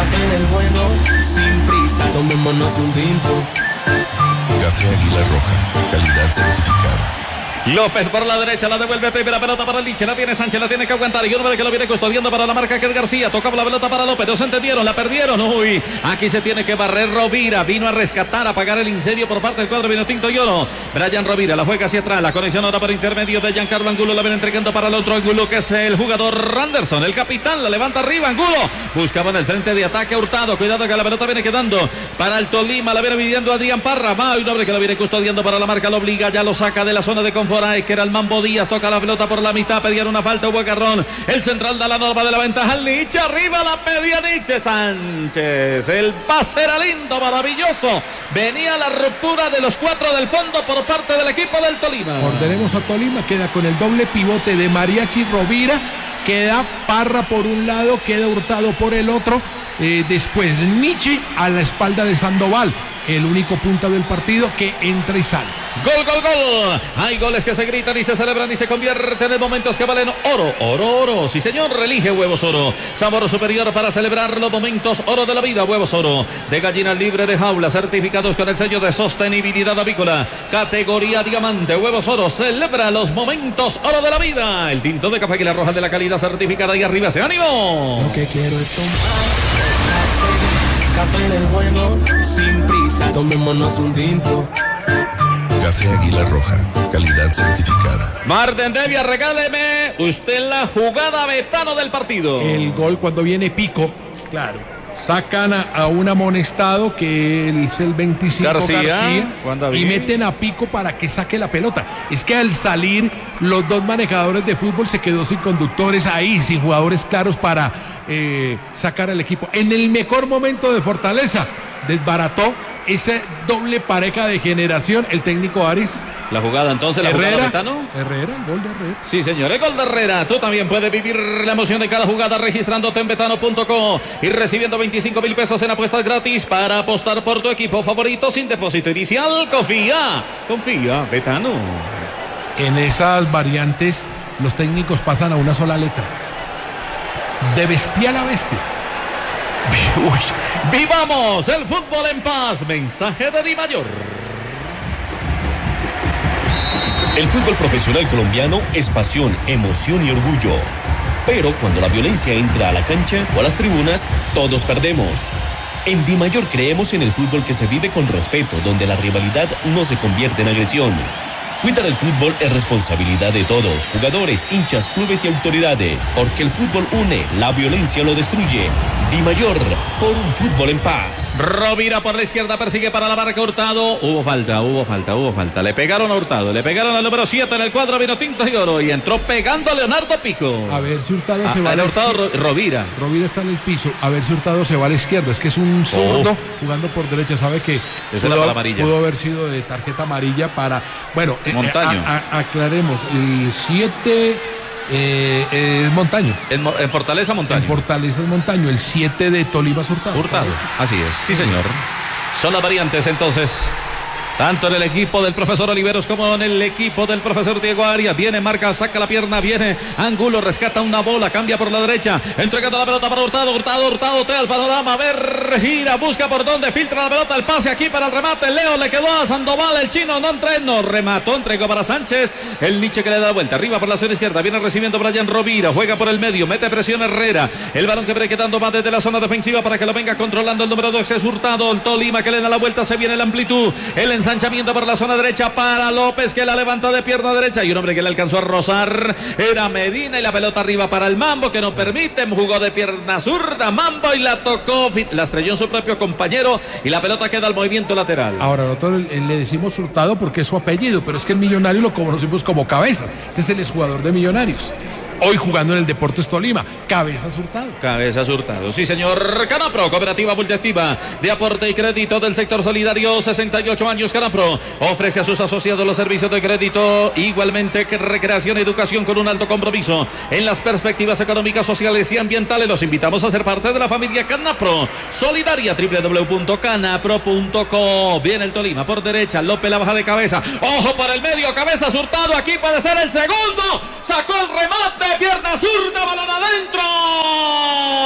café del bueno, sin prisa, tomémonos un tinto. Café Águila Roja, calidad certificada. López por la derecha, la devuelve Pepe, la pelota para Liche, la tiene Sánchez, la tiene que aguantar y un hombre que lo viene custodiando para la marca que es García, tocaba la pelota para López, no se entendieron, la perdieron, uy, aquí se tiene que barrer Rovira, vino a rescatar, a apagar el incendio por parte del cuadro Vinotinto y Oro. Brian Rovira la juega hacia atrás, la conexión ahora por intermedio de Giancarlo Angulo, la viene entregando para el otro Angulo que es el jugador Anderson, el capitán, la levanta arriba Angulo, buscaba en el frente de ataque Hurtado, cuidado que la pelota viene quedando para el Tolima, la viene pidiendo Adrián Parra, va, hay un hombre que lo viene custodiando para la marca, lo obliga, ya lo saca de la zona de confort, que era el Mambo Díaz, toca la pelota por la mitad, pedían una falta, hubo agarrón, el central da la norma de la ventaja, Nietzsche arriba la pedía Nietzsche Sánchez, el pase era lindo, maravilloso, venía la ruptura de los cuatro del fondo por parte del equipo del Tolima. Ordenemos a Tolima, queda con el doble pivote de Mariachi Rovira, queda Parra por un lado, queda Hurtado por el otro, después Nietzsche a la espalda de Sandoval, el único punta del partido que entra y sale. Gol, gol, gol. Hay goles que se gritan y se celebran y se convierten en momentos que valen oro, oro, oro. Sí, señor, elige Huevos Oro. Sabor superior para celebrar los momentos oro de la vida. Huevos Oro. De gallina libre de jaula, certificados con el sello de sostenibilidad avícola. Categoría diamante. Huevos Oro celebra los momentos oro de la vida. El tinto de Café Águila Roja de la calidad certificada y arriba ese ánimo. Lo que quiero es tomar café del bueno, sin prisa, tomémonos un tinto. Café Águila Roja, calidad certificada. Marten Devia, regáleme usted la jugada Betano del partido. El gol cuando viene Pico, claro. Sacan a un amonestado que es el 25 García y meten a Pico para que saque la pelota. Es que al salir los dos manejadores de fútbol se quedó sin conductores ahí, sin jugadores claros para sacar al equipo. En el mejor momento de Fortaleza desbarató esa doble pareja de generación el técnico Arias. La jugada entonces, la Herrera, jugada Betano. Herrera, el gol de Herrera. Sí, señor, el gol de Herrera. Tú también puedes vivir la emoción de cada jugada registrándote en betano.co y recibiendo 25,000 pesos en apuestas gratis para apostar por tu equipo favorito sin depósito inicial. Confía, Betano. En esas variantes los técnicos pasan a una sola letra. De bestial a bestia. Uy, vivamos el fútbol en paz. Mensaje de Di Mayor. El fútbol profesional colombiano es pasión, emoción y orgullo. Pero cuando la violencia entra a la cancha o a las tribunas, todos perdemos. En Di Mayor creemos en el fútbol que se vive con respeto, donde la rivalidad no se convierte en agresión. Cuidar el fútbol es responsabilidad de todos, jugadores, hinchas, clubes y autoridades, porque el fútbol une, la violencia lo destruye. Di Mayor, por un fútbol en paz. Rovira por la izquierda, persigue para la marca Hurtado. Hubo falta. Le pegaron a Hurtado, le pegaron al número 7 en el cuadro Vinotinto y Oro y entró pegando a Leonardo Pico. A ver si Hurtado se va a la izquierda. Rovira está en el piso, a ver si Hurtado se va a la izquierda, es que es un zurdo jugando por derecha, sabe que pudo haber sido de tarjeta amarilla para, bueno, Montaño. Aclaremos, el 7 es Montaño. En Fortaleza Montaño. En Fortaleza es Montaño, el 7 de Tolima es Hurtado. Así es, sí señor. Son las variantes entonces. Tanto en el equipo del profesor Oliveros como en el equipo del profesor Diego Arias. Viene, marca, saca la pierna, viene Angulo, rescata una bola, cambia por la derecha, entregando la pelota para Hurtado, te al panorama, a ver, gira, busca por dónde, filtra la pelota, el pase aquí para el remate, Leo le quedó a Sandoval, el chino no remató, entregó para Sánchez, el Nietzsche que le da vuelta, arriba por la zona izquierda, viene recibiendo Brian Rovira, juega por el medio, mete presión Herrera, el balón que viene quedando va desde la zona defensiva para que lo venga controlando el número 2, es Hurtado, el Tolima que le da la vuelta, se viene la amplitud, el ensanchamiento por la zona derecha para López que la levanta de pierna derecha y un hombre que le alcanzó a rozar era Medina y la pelota arriba para el Mambo que no permite, jugó de pierna zurda Mambo y la tocó, la estrelló en su propio compañero y la pelota queda al movimiento lateral. Ahora nosotros le decimos Hurtado porque es su apellido, pero es que el Millonario lo conocimos como Cabeza, este es el jugador de Millonarios. Hoy jugando en el Deportes Tolima, Cabezas Hurtado, sí señor. Canapro, cooperativa multiactiva de aporte y crédito del sector solidario, 68 años. Canapro ofrece a sus asociados los servicios de crédito, igualmente que recreación y educación con un alto compromiso en las perspectivas económicas, sociales y ambientales. Los invitamos a ser parte de la familia Canapro Solidaria, www.canapro.co. Viene el Tolima por derecha, López la baja de cabeza, ojo por el medio, Cabezas Hurtado, aquí puede ser el segundo, sacó el remate, pierna zurda, balón adentro.